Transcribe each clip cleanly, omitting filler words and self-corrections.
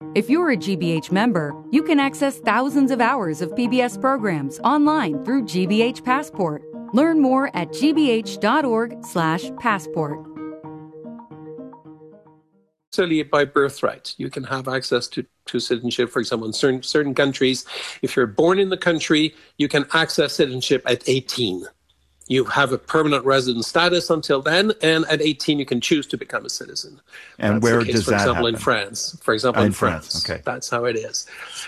If you're a GBH member, you can access thousands of hours of PBS programs online through GBH Passport. Learn more at gbh.org/passport. By birthright, you can have access to citizenship. For example, in certain countries, if you're born in the country, you can access citizenship at 18. You have a permanent resident status until then, and at 18 you can choose to become a citizen. And that's where the case, does for that example, happen? in France. For example, in France. Okay. That's how it is.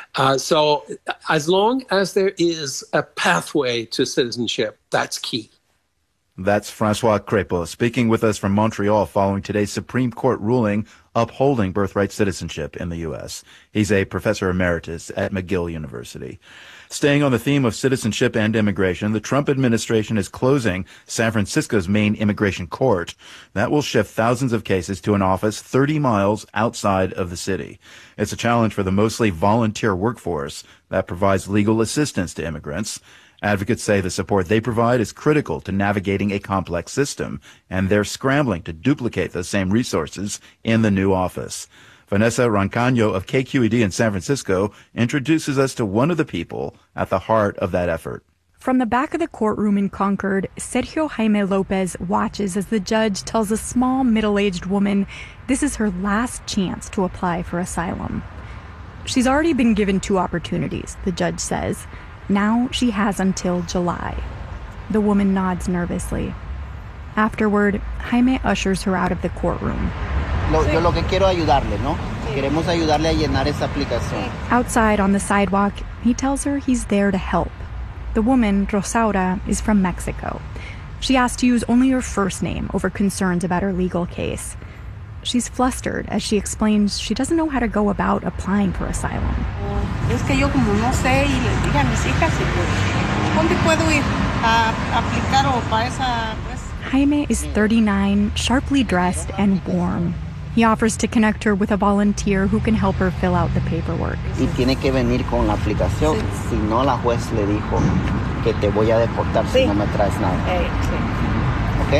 So as long as there is a pathway to citizenship, that's key. That's Francois Crépeau speaking with us from Montreal following today's Supreme Court ruling upholding birthright citizenship in the U.S. He's a professor emeritus at McGill University. Staying on the theme of citizenship and immigration, the Trump administration is closing San Francisco's main immigration court. That will shift thousands of cases to an office 30 miles outside of the city. It's a challenge for the mostly volunteer workforce that provides legal assistance to immigrants. Advocates say the support they provide is critical to navigating a complex system, and they're scrambling to duplicate those same resources in the new office. Vanessa Rancaño of KQED in San Francisco introduces us to one of the people at the heart of that effort. From the back of the courtroom in Concord, Sergio Jaime Lopez watches as the judge tells a small, middle-aged woman this is her last chance to apply for asylum. She's already been given 2 opportunities, the judge says. Now she has until July. The woman nods nervously. Afterward, Jaime ushers her out of the courtroom. Yo lo que quiero ayudarle, ¿no? Queremos ayudarle a llenar esa aplicación. Outside on the sidewalk, he tells her he's there to help. The woman, Rosaura, is from Mexico. She asked to use only her first name over concerns about her legal case. She's flustered as she explains she doesn't know how to go about applying for asylum. Es que yo como no sé y les dije a mis hijas y pues ¿dónde puedo ir a aplicar o para esa pues? Jaime is 39, sharply dressed and warm. He offers to connect her with a volunteer who can help her fill out the paperwork. Y tiene que venir con la aplicación. Sí. Si no, la juez le dijo que te voy a deportar si no me traes nada. Sí. Okay?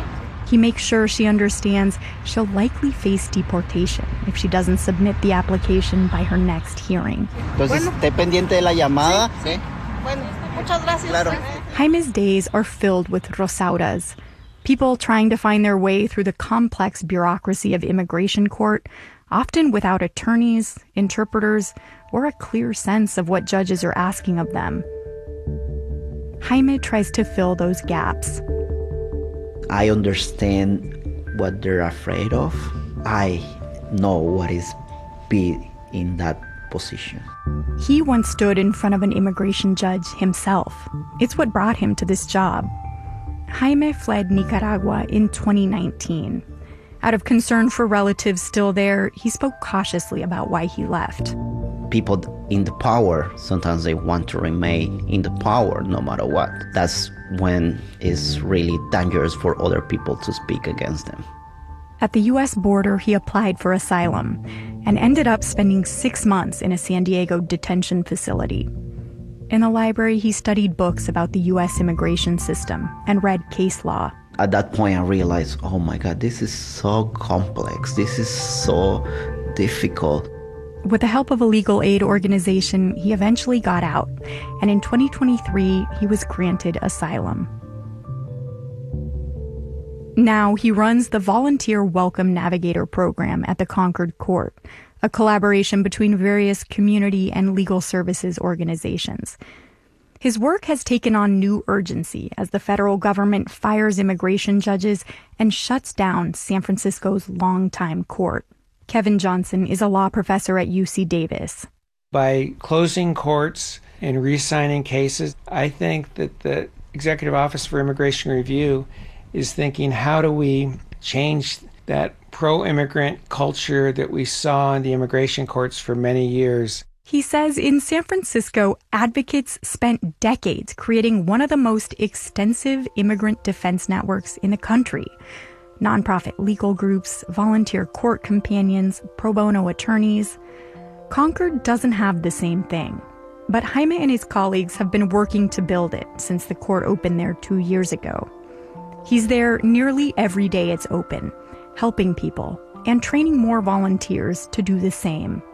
He makes sure she understands she'll likely face deportation if she doesn't submit the application by her next hearing. Entonces, esté pendiente de la llamada. Sí. Bueno, muchas gracias. Claro. Jaime's days are filled with Rosauras, people trying to find their way through the complex bureaucracy of immigration court, often without attorneys, interpreters, or a clear sense of what judges are asking of them. Jaime tries to fill those gaps. I understand what they're afraid of. I know what is be in that position. He once stood in front of an immigration judge himself. It's what brought him to this job. Jaime fled Nicaragua in 2019. Out of concern for relatives still there, he spoke cautiously about why he left. People in the power, sometimes they want to remain in the power no matter what. That's when it's really dangerous for other people to speak against them. At the U.S. border, he applied for asylum and ended up spending 6 months in a San Diego detention facility. In the library, he studied books about the U.S. immigration system and read case law. At that point, I realized, oh my God, this is so complex. This is so difficult. With the help of a legal aid organization, he eventually got out, and in 2023, he was granted asylum. Now he runs the Volunteer Welcome Navigator program at the Concord Court, a collaboration between various community and legal services organizations. His work has taken on new urgency as the federal government fires immigration judges and shuts down San Francisco's longtime court. Kevin Johnson is a law professor at UC Davis. By closing courts and reassigning cases, I think that the Executive Office for Immigration Review is thinking, how do we change that pro-immigrant culture that we saw in the immigration courts for many years? He says in San Francisco, advocates spent decades creating one of the most extensive immigrant defense networks in the country. Nonprofit legal groups, volunteer court companions, pro bono attorneys. Concord doesn't have the same thing. But Jaime and his colleagues have been working to build it since the court opened there 2 years ago. He's there nearly every day it's open, helping people and training more volunteers to do the same.